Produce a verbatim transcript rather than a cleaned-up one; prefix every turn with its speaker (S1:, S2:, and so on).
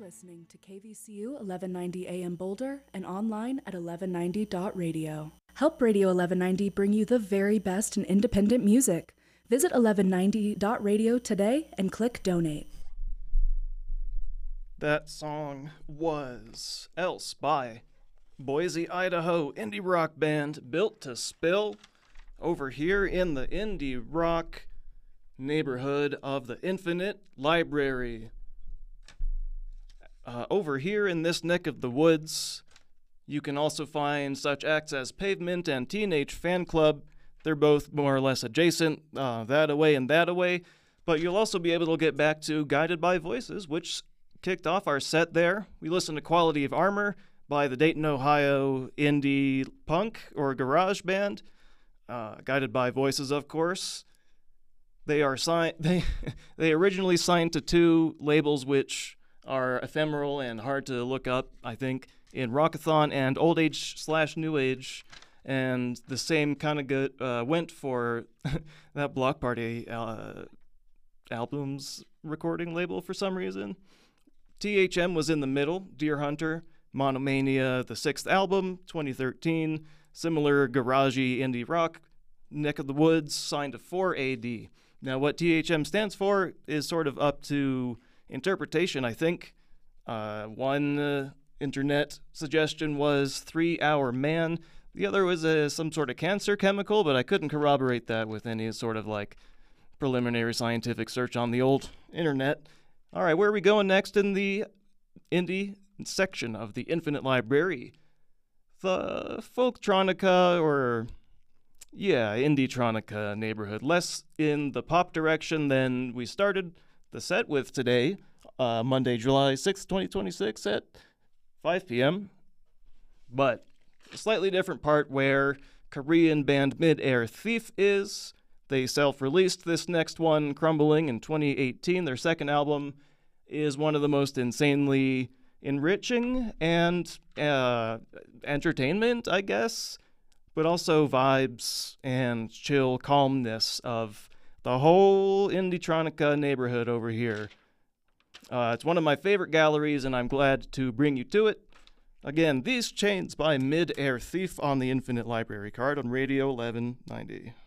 S1: listening to K V C U eleven ninety A M Boulder and online at eleven ninety dot radio. Help Radio eleven ninety bring you the very best in independent music. Visit eleven ninety dot radio today and click donate.
S2: That song was Else by Boise, Idaho indie rock band Built to Spill over here in the indie rock neighborhood of the Infinite Library. Uh, over here in this neck of the woods, you can also find such acts as Pavement and Teenage Fan Club. They're both more or less adjacent, uh, that away and that away. But you'll also be able to get back to Guided by Voices, which kicked off our set there. We listened to Quality of Armor by the Dayton, Ohio indie punk or garage band. Uh, Guided by Voices, of course. They are signed. They they originally signed to two labels which are ephemeral and hard to look up, I think, in Rockathon and Old Age slash New Age, and the same kind of good uh, went for that Block Party uh, albums recording label for some reason. T H M was in the middle. Deer Hunter, Monomania, the sixth album, twenty thirteen, similar garagey indie rock, neck of the woods, signed to four A D. Now, what T H M stands for is sort of up to interpretation, I think. Uh, one uh, internet suggestion was three-hour man. The other was uh, some sort of cancer chemical, but I couldn't corroborate that with any sort of, like, preliminary scientific search on the old internet. All right, where are we going next in the indie section of the Infinite Library? The Folktronica, or, yeah, Indietronica neighborhood. Less in the pop direction than we started the set with today, uh, Monday, July sixth, twenty twenty-six at five p.m. But a slightly different part where Korean band Mid-Air Thief is. They self-released this next one, Crumbling, in twenty eighteen. Their second album is one of the most insanely enriching and uh, entertainment, I guess, but also vibes and chill calmness of the whole Indietronica neighborhood over here. Uh, it's one of my favorite galleries, and I'm glad to bring you to it. Again, These Chains by Mid-Air Thief on the Infinite Library card on Radio eleven ninety.